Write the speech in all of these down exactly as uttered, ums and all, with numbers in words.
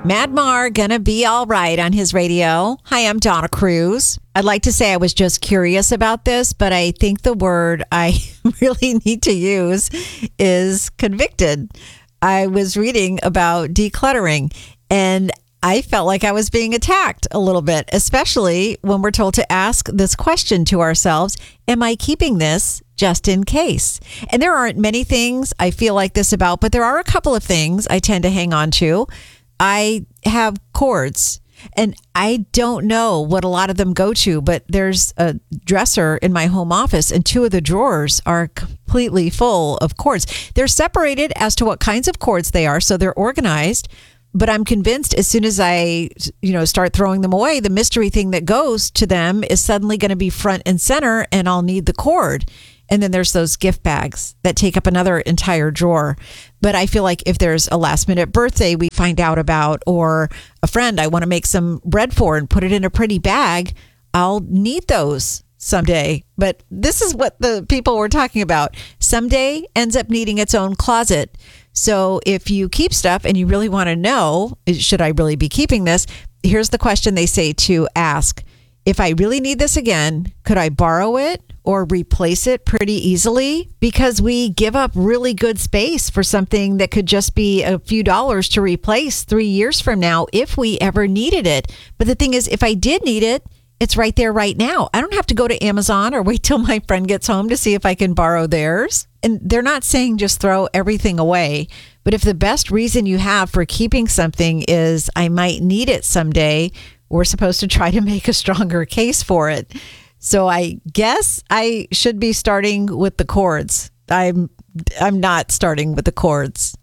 Madmar gonna be all right on his radio. Hi, I'm Donna Cruz. I'd like to say I was just curious about this, but I think the word I really need to use is convicted. I was reading about decluttering and I felt like I was being attacked a little bit, especially when we're told to ask this question to ourselves, am I keeping this just in case? And there aren't many things I feel like this about, but there are a couple of things I tend to hang on to. I have cords and I don't know what a lot of them go to, but there's a dresser in my home office and two of the drawers are completely full of cords. They're separated as to what kinds of cords they are, so they're organized. But I'm convinced as soon as I, you know, start throwing them away, the mystery thing that goes to them is suddenly going to be front and center and I'll need the cord. And then there's those gift bags that take up another entire drawer. But I feel like if there's a last minute birthday we find out about or a friend I want to make some bread for and put it in a pretty bag, I'll need those someday. But this is what the people were talking about. Someday ends up needing its own closet. So if you keep stuff and you really want to know, should I really be keeping this? Here's the question they say to ask. If I really need this again, could I borrow it or replace it pretty easily? Because we give up really good space for something that could just be a few dollars to replace three years from now if we ever needed it. But the thing is, if I did need it, it's right there right now. I don't have to go to Amazon or wait till my friend gets home to see if I can borrow theirs. And they're not saying just throw everything away. But if the best reason you have for keeping something is I might need it someday, we're supposed to try to make a stronger case for it. So I guess I should be starting with the cords. I'm I'm not starting with the cords.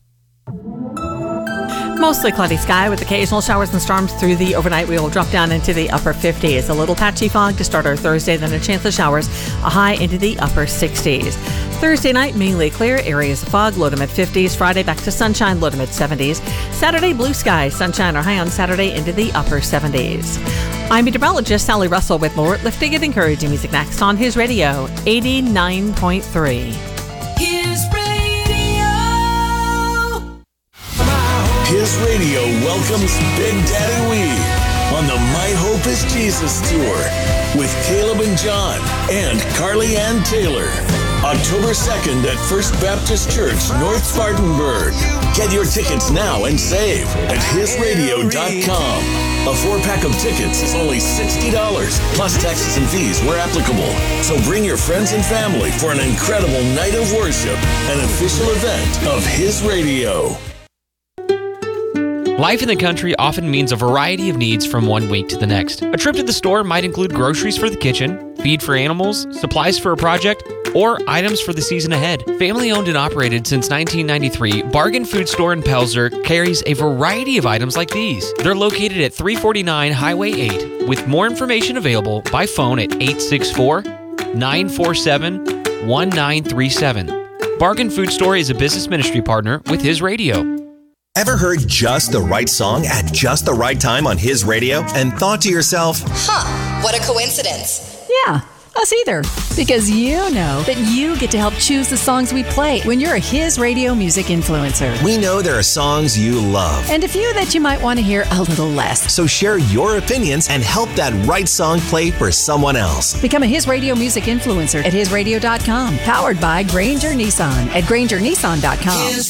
Mostly cloudy sky with occasional showers and storms through the overnight. We will drop down into the upper fifties. A little patchy fog to start our Thursday, then a chance of showers, a high into the upper sixties. Thursday night, mainly clear, areas of fog, low to mid fifties. Friday, back to sunshine, low to mid seventies. Saturday, blue skies, sunshine or high on Saturday into the upper seventies. I'm meteorologist Sally Russell with more lifting and encouraging music next on His Radio, eighty-nine point three. His Radio. His Radio welcomes Big Daddy Weed on the My Hope is Jesus Tour with Caleb and John and Carly Ann Taylor. October second at First Baptist Church, North Spartanburg. Get your tickets now and save at his radio dot com. A four-pack of tickets is only sixty dollars, plus taxes and fees where applicable. So bring your friends and family for an incredible night of worship, an official event of His Radio. Life in the country often means a variety of needs from one week to the next. A trip to the store might include groceries for the kitchen, feed for animals, supplies for a project, or items for the season ahead. Family owned and operated since nineteen ninety-three, Bargain Food Store in Pelzer carries a variety of items like these. They're located at three forty-nine Highway eight, with more information available by phone at eight six four, nine four seven, one nine three seven. Bargain Food Store is a business ministry partner with His Radio. Ever heard just the right song at just the right time on His Radio and thought to yourself, huh, what a coincidence. Yeah, us either. Because you know that you get to help choose the songs we play when you're a His Radio music influencer. We know there are songs you love. And a few that you might want to hear a little less. So share your opinions and help that right song play for someone else. Become a His Radio music influencer at his radio dot com. Powered by Granger Nissan at granger nissan dot com.